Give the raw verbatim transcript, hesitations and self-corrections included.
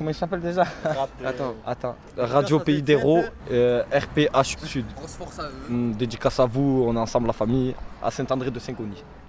comment il s'appelle déjà? Attends. Attends. Radio Pays d'Hérault, euh, R P H Sud. Grosse force à eux. Hum, Dédicace à vous, on est ensemble la famille, à Saint-André de Saint-Cony.